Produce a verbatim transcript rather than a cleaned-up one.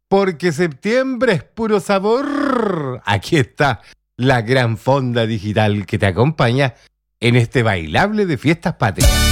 porque septiembre es puro sabor. Aquí está la gran fonda digital que te acompaña en este bailable de Fiestas Patrias.